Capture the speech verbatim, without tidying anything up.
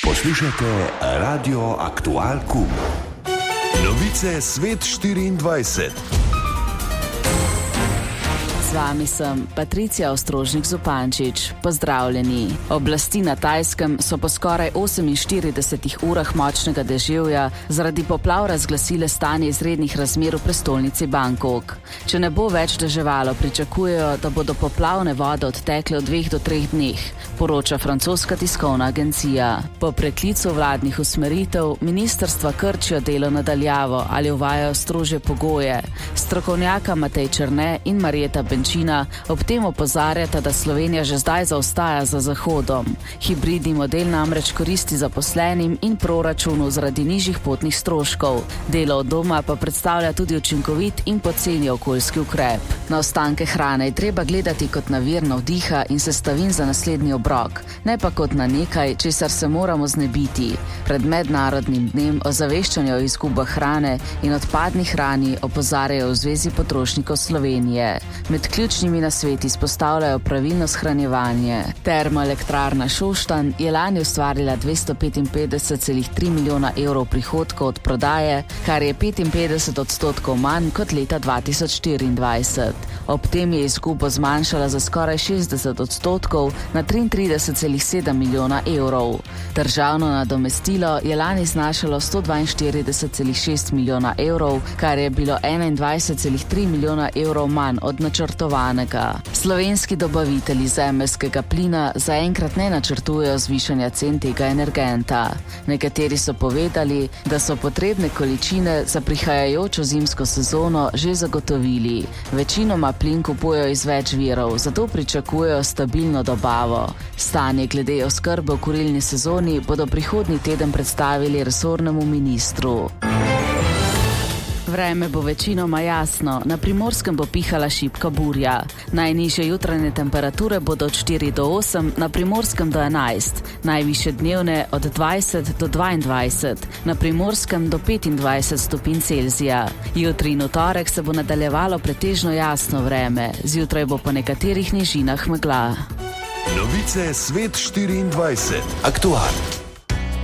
Poslušajte Radio Aktual Kum. Novice Svet štiriindvajset. Z vami sem Patricija Ostrožnik-Zupančič. Pozdravljeni. Oblasti na Tajskem so po skoraj oseminštiridesetih urah močnega deževja zaradi poplav razglasile stanje izrednih razmer v prestolnici Bangkok. Če ne bo več deževalo, pričakujejo, da bodo poplavne vode odtekle v dveh do treh dneh, poroča francoska tiskovna agencija. Po preklicu vladnih usmeritev ministrstva krčijo delo nadaljavo ali uvajajo strožje pogoje. Strokovnjaka Matej Černe in Marjeta Benčina ob tem opozarjata, da Slovenija že zdaj zaostaja za Zahodom. Hibridni model namreč koristi zaposlenim in proračunu zaradi nižjih potnih stroškov. Delo od doma pa predstavlja tudi učinkovit in poceni okoljski ukrep. Na ostanke hrane je treba gledati kot na vir navdiha in sestavin za naslednji obrok, ne pa kot na nekaj, česar se moramo znebiti. Pred mednarodnim dnem ozaveščanja o izgubah hrane in odpadni hrani opozarjajo v Zvezi potrošnikov Slovenije. Med ključnimi nasveti izpostavljajo pravilno shranjevanje. Termoelektrarna Šoštanj je lani ustvarila dvesto petinpetdeset celih tri milijona evrov prihodkov od prodaje, kar je petinpetdeset odstotkov manj kot leta dva tisoč štiriindvajset. Ob tem je izgubo zmanjšala za skoraj šestdeset odstotkov na triintrideset celih sedem milijona evrov. Državno nadomestilo je lani znašalo sto dvainštirideset celih šest milijona evrov, kar je bilo enaindvajset celih tri milijona evrov manj od načrtovanega. Slovenski dobavitelji zemeljskega plina zaenkrat ne načrtujejo zvišanja cen tega energenta. Nekateri so povedali, da so potrebne količine za prihajajočo zimsko sezono že zagotovili. Večinoma plin kupujejo iz več virov, zato pričakujejo stabilno dobavo. Stanje glede oskrbe v kurilni sezoni bodo prihodnji teden predstavili resornemu ministru. Vreme bo večinoma jasno, na Primorskem bo pihala šibka burja. Najnižje jutranje temperature bodo od štiri do osem, na Primorskem do enajst, najvišje dnevne od dvajset do dvaindvajset, na Primorskem do petindvajset stopinj Celzija. Jutri in v torek se bo nadaljevalo pretežno jasno vreme, zjutraj bo po nekaterih nižinah megla. Novice Svet štiriindvajset. Aktual.